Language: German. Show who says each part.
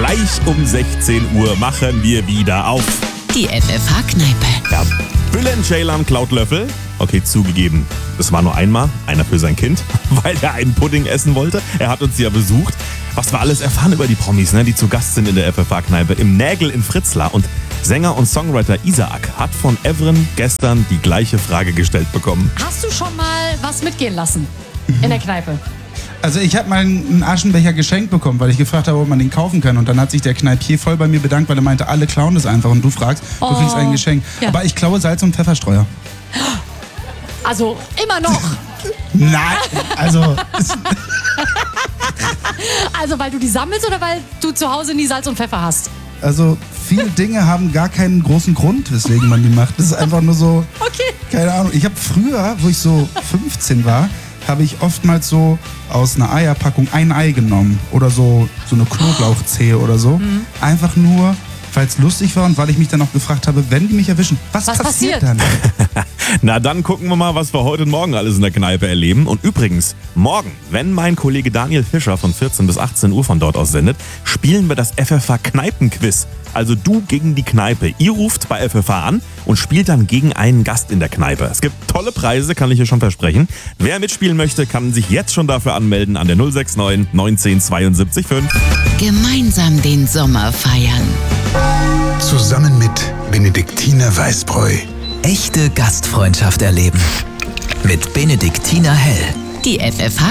Speaker 1: Gleich um 16 Uhr machen wir wieder auf.
Speaker 2: Die FFH-Kneipe.
Speaker 1: Ja, Bülent Ceylan klaut Löffel. Okay, zugegeben, es war nur einmal, einer für sein Kind, weil er einen Pudding essen wollte. Er hat uns ja besucht. Was wir alles erfahren über die Promis, die zu Gast sind in der FFH-Kneipe im Nägel in Fritzlar. Und Sänger und Songwriter Isaac hat von Evren gestern die gleiche Frage gestellt bekommen.
Speaker 3: Hast du schon mal was mitgehen lassen in der Kneipe?
Speaker 4: Also ich habe mal einen Aschenbecher geschenkt bekommen, weil ich gefragt habe, ob man den kaufen kann. Und dann hat sich der Kneipier voll bei mir bedankt, weil er meinte, alle klauen das einfach. Und du fragst, du kriegst ein Geschenk.
Speaker 3: Ja.
Speaker 4: Aber ich klaue Salz- und Pfefferstreuer.
Speaker 3: Also immer noch.
Speaker 4: Nein, also...
Speaker 3: Also weil du die sammelst oder weil du zu Hause nie Salz und Pfeffer hast?
Speaker 4: Also viele Dinge haben gar keinen großen Grund, weswegen man die macht. Das ist einfach nur so,
Speaker 3: Okay.
Speaker 4: keine Ahnung. Ich habe früher, wo ich so 15 war, habe ich oftmals so aus einer Eierpackung ein Ei genommen. Oder so eine Knoblauchzehe oder so. Einfach nur, weil es lustig war und weil ich mich dann auch gefragt habe, wenn die mich erwischen, was passiert dann?
Speaker 1: Na, dann gucken wir mal, was wir heute und morgen alles in der Kneipe erleben. Und übrigens, morgen, wenn mein Kollege Daniel Fischer von 14 bis 18 Uhr von dort aus sendet, spielen wir das FFH-Kneipen-Quiz. Also du gegen die Kneipe. Ihr ruft bei FFH an und spielt dann gegen einen Gast in der Kneipe. Es gibt tolle Preise, kann ich hier schon versprechen. Wer mitspielen möchte, kann sich jetzt schon dafür anmelden an der 069 19 72 5.
Speaker 2: Gemeinsam den Sommer feiern.
Speaker 5: Zusammen mit Benediktiner Weißbräu.
Speaker 6: Echte Gastfreundschaft erleben. Mit Benediktiner Hell.
Speaker 2: Die FFH